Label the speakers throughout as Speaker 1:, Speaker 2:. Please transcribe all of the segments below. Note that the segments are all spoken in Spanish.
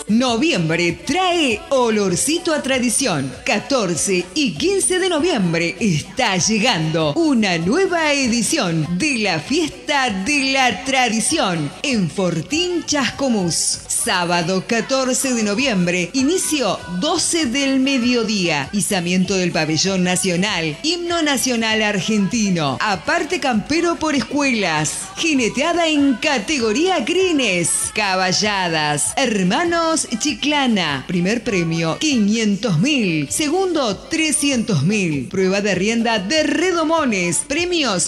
Speaker 1: Noviembre trae olorcito a tradición. 14 y 15 de noviembre está llegando una nueva edición de la Fiesta de la Tradición en Fortín Chascomús. Sábado 14 de noviembre, inicio 12 del mediodía, izamiento del pabellón nacional, himno nacional argentino, aparte campero por escuelas, jineteada en categoría crines, caballadas, hermanos Chiclana, primer premio 500.000, segundo 300.000, prueba de rienda de redomones, premios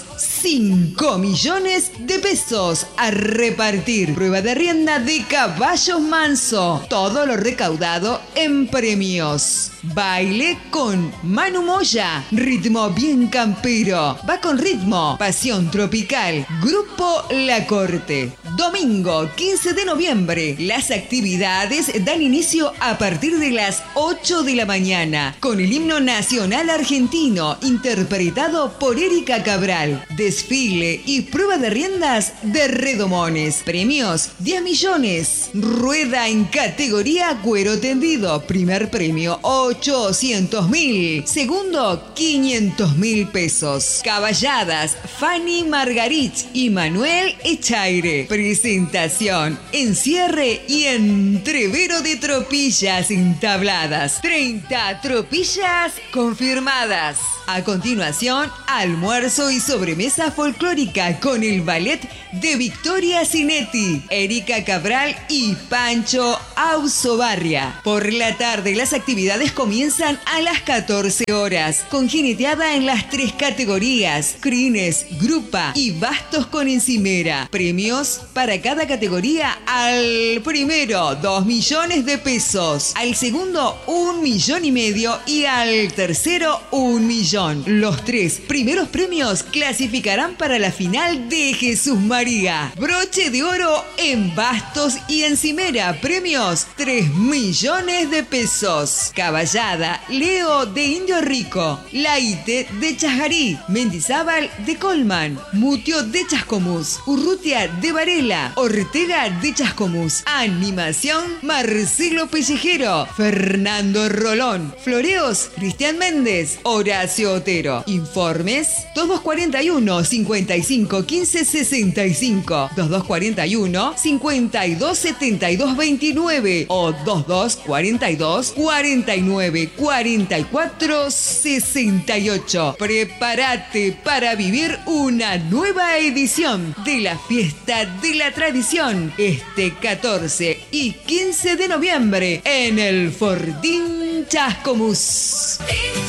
Speaker 1: 5 millones de pesos a repartir, prueba de rienda de caballos manso, todo lo recaudado en premios. Baile con Manu Moya, ritmo bien campero, va con ritmo, pasión tropical, Grupo La Corte. Domingo 15 de noviembre, las actividades dan inicio a partir de las 8 de la mañana, con el himno nacional argentino, interpretado por Erika Cabral, desfile y prueba de riendas de redomones, premios 10 millones, rueda en categoría cuero tendido, primer premio 800.000, segundo 500.000 pesos. Caballadas, Fanny Margarich y Manuel Echaire. Presentación, encierre y entrevero de tropillas entabladas. 30 tropillas confirmadas. A continuación, almuerzo y sobremesa folclórica con el ballet de Victoria Cinetti, Erika Cabral y Pancho Ausobarria. Por la tarde, las actividades comienzan a las 14 horas, con jineteada en las 3 categorías, crines, grupa y bastos con encimera. Premios para cada categoría: al primero, 2 millones de pesos, al segundo, 1,5 millones y al tercero, 1 millón. Los 3 primeros premios clasificarán para la final de Jesús María. Broche de oro en bastos y encimera, premios 3 millones de pesos. Caballada, Leo de Indio Rico, Laite de Chajarí, Mendizábal de Colman, Mutio de Chascomús, Urrutia de Varela, Ortega de Chascomús. Animación, Marcelo Pellejero, Fernando Rolón. Floreos, Cristian Méndez, Horacio Otero. Informes 2241 55 15 65, 2241 52 72 29 o 2242 49 44 68. Prepárate para vivir una nueva edición de la Fiesta de la Tradición este 14 y 15 de noviembre en el Fortín Chascomús.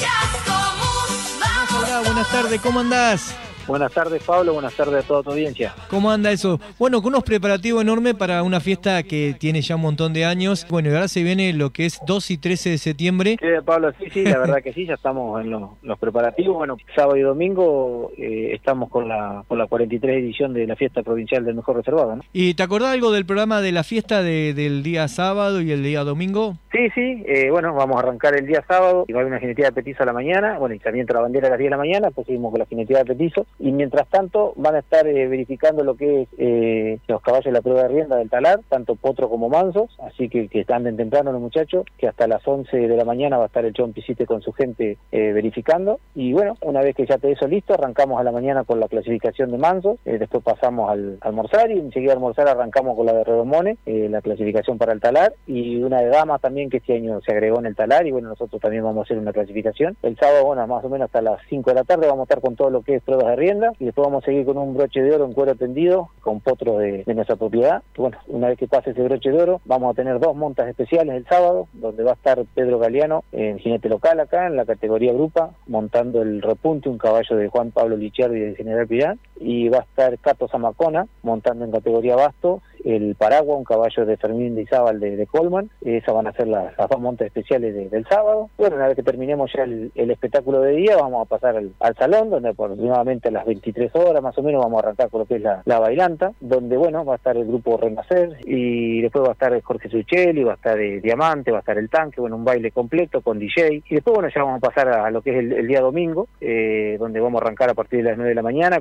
Speaker 2: Hola, buenas tardes, ¿cómo andás?
Speaker 3: Buenas tardes, Pablo, buenas tardes a toda tu audiencia.
Speaker 2: ¿Cómo anda eso? Bueno, con unos preparativos enormes para una fiesta que tiene ya un montón de años. Bueno, y ahora se viene lo que es 2 y 13 de septiembre.
Speaker 3: Sí, Pablo, sí, la verdad que sí, ya estamos en los preparativos. Bueno, sábado y domingo estamos con la 43 edición de la Fiesta Provincial del Mejor Reservado, ¿no?
Speaker 2: ¿Y te acordás algo del programa de la fiesta del día sábado y el día domingo?
Speaker 3: Sí, bueno, vamos a arrancar el día sábado, y va a haber una jineteada de petizo a la mañana, bueno, y también la bandera a las 10 de la mañana, pues seguimos con la jineteada de petizo. Y mientras tanto van a estar verificando lo que es los caballos de la prueba de rienda del talar, tanto potro como mansos, así que anden temprano los muchachos, que hasta las 11 de la mañana va a estar el Chon Pisite con su gente verificando. Y bueno, una vez que ya te eso listo, arrancamos a la mañana con la clasificación de mansos, después pasamos al almorzar y enseguida al almorzar arrancamos con la de redomones, la clasificación para el talar, y una de damas también que este año se agregó en el talar, y bueno, nosotros también vamos a hacer una clasificación. El sábado, bueno, más o menos hasta las 5 de la tarde vamos a estar con todo lo que es pruebas de rienda, y después vamos a seguir con un broche de oro en cuero tendido con potros de nuestra propiedad. Bueno, una vez que pase ese broche de oro, vamos a tener 2 montas especiales el sábado, donde va a estar Pedro Galeano, en jinete local acá, en la categoría grupa, montando el repunte, un caballo de Juan Pablo Lichardo y de General Pirán, y va a estar Cato Zamacona, montando en categoría basto, el Paragua, un caballo de Fermín de Izábal de Colman. Esas van a ser las 2 montas especiales del sábado. Bueno, una vez que terminemos ya el espectáculo de día, vamos a pasar al salón, donde aproximadamente a las 23 horas más o menos vamos a arrancar con lo que es la bailanta, donde bueno, va a estar el grupo Renacer, y después va a estar Jorge Suchelli, va a estar Diamante, va a estar el Tanque, bueno, un baile completo con DJ, y después bueno, ya vamos a pasar a lo que es el día domingo, donde vamos a arrancar a partir de las 9 de la mañana con la veneración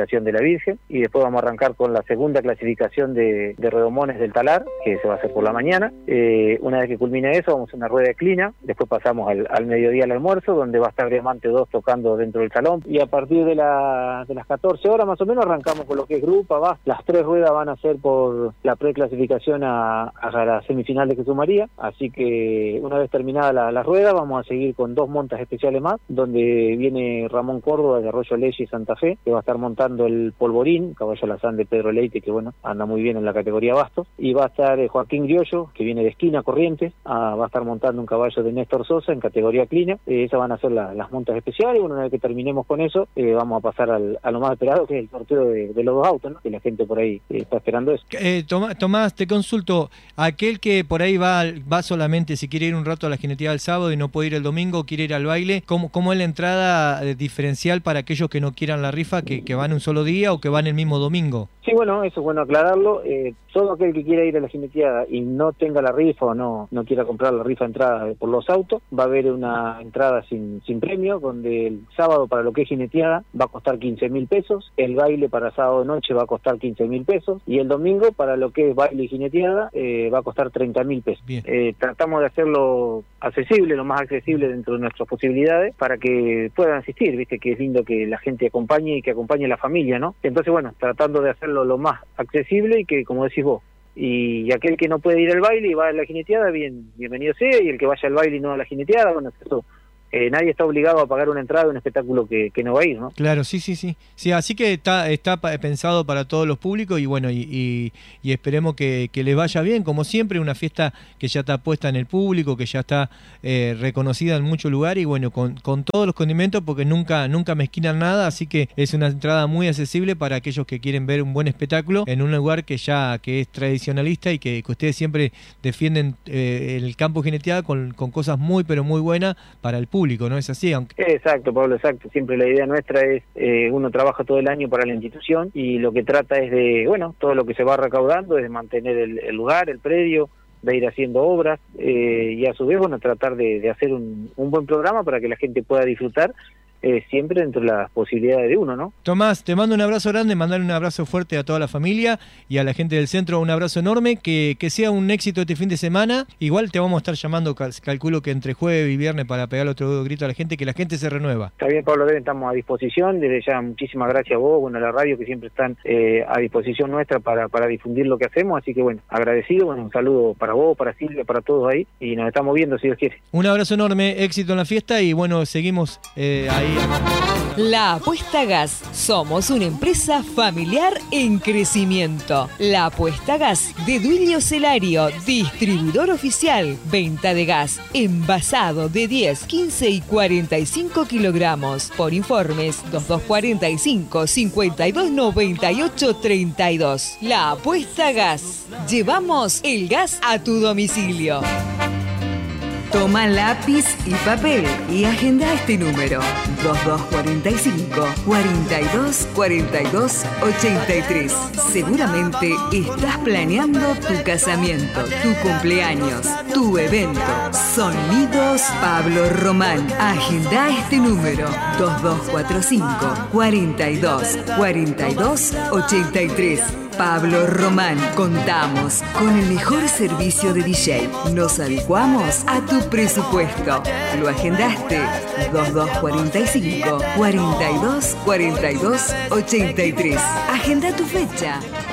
Speaker 3: clasificación de la Virgen, y después vamos a arrancar con la segunda clasificación de redomones del talar, que se va a hacer por la mañana. Una vez que culmine eso, vamos a hacer una rueda de clina, después pasamos al mediodía al almuerzo, donde va a estar Diamante 2 tocando dentro del salón, y a partir de las 14 horas más o menos arrancamos con lo que es grupa, las 3 ruedas van a ser por la preclasificación a la semifinal de Jesús María, así que una vez terminada la rueda vamos a seguir con 2 montas especiales más, donde viene Ramón Córdoba de Arroyo Leyes y Santa Fe, que va a estar montando el Polvorín, caballo alazán de Pedro Leite, que bueno, anda muy bien en la categoría bastos, y va a estar Joaquín Griollo, que viene de Esquina Corrientes, va a estar montando un caballo de Néstor Sosa en categoría clina. Esas van a ser las montas especiales. Bueno, una vez que terminemos con eso, vamos a pasar a lo más esperado, que es el sorteo de los 2 autos, ¿no? Que la gente por ahí está esperando eso.
Speaker 2: Tomás, te consulto, aquel que por ahí va solamente si quiere ir un rato a la jineteada el sábado y no puede ir el domingo, quiere ir al baile, ¿cómo es la entrada diferencial para aquellos que no quieran la rifa, que van un solo día o que van el mismo domingo?
Speaker 3: Sí, bueno, eso es bueno aclararlo. Todo aquel que quiera ir a la jineteada y no tenga la rifa o no quiera comprar la rifa entrada por los autos, va a haber una entrada sin premio, donde el sábado para lo que es jineteada va a costar 15.000 pesos, el baile para sábado de noche va a costar 15.000 pesos, y el domingo para lo que es baile y jineteada va a costar 30.000 pesos. Tratamos de hacerlo accesible, lo más accesible dentro de nuestras posibilidades, para que puedan asistir, viste que es lindo que la gente acompañe y que acompañe a la familia, ¿no? Entonces, bueno, tratando de hacerlo lo más accesible y que, como decís vos, y aquel que no puede ir al baile y va a la jineteada, bienvenido sea, y el que vaya al baile y no a la jineteada, bueno, eso nadie está obligado a pagar una entrada de un espectáculo que no va a ir, ¿no?
Speaker 2: Claro, sí, así que está pensado para todos los públicos, y bueno, y esperemos que les vaya bien, como siempre, una fiesta que ya está puesta en el público, que ya está reconocida en muchos lugares, y bueno, con todos los condimentos, porque nunca mezquinan nada, así que es una entrada muy accesible para aquellos que quieren ver un buen espectáculo en un lugar que es tradicionalista, y que ustedes siempre defienden el campo jineteada con cosas muy, pero muy buenas para el público. ¿No es así?
Speaker 3: Exacto, Pablo, exacto. Siempre la idea nuestra es, uno trabaja todo el año para la institución, y lo que trata es de, bueno, todo lo que se va recaudando es de mantener el lugar, el predio, de ir haciendo obras, y a su vez, bueno, tratar de hacer un buen programa para que la gente pueda disfrutar, siempre dentro de las posibilidades de uno, ¿no?
Speaker 2: Tomás, te mando un abrazo grande, mandarle un abrazo fuerte a toda la familia y a la gente del centro, un abrazo enorme, que sea un éxito este fin de semana. Igual te vamos a estar llamando, calculo que entre jueves y viernes, para pegar otro grito a la gente, que la gente se renueva.
Speaker 3: Está bien, Pablo, estamos a disposición. Desde ya, muchísimas gracias a vos, bueno, a la radio, que siempre están a disposición nuestra para difundir lo que hacemos, así que bueno, agradecido, bueno, un saludo para vos, para Silvia, para todos ahí, y nos estamos viendo si Dios quiere.
Speaker 2: Un abrazo enorme, éxito en la fiesta, y bueno, seguimos ahí.
Speaker 1: La Apuesta Gas. Somos una empresa familiar en crecimiento. La Apuesta Gas de Duilio Celario, distribuidor oficial. Venta de gas envasado de 10, 15 y 45 kilogramos. Por informes 2245 52 98 32. La Apuesta Gas. Llevamos el gas a tu domicilio. Toma lápiz y papel y agenda este número: 2245 42 42 83. Seguramente estás planeando tu casamiento, tu cumpleaños, tu evento. Sonidos Pablo Román. Agenda este número: 2245 42 42 83. Pablo Román. Contamos con el mejor servicio de DJ. Nos adecuamos a tu presupuesto. ¿Lo agendaste? 2245 42 42 83. Agenda tu fecha.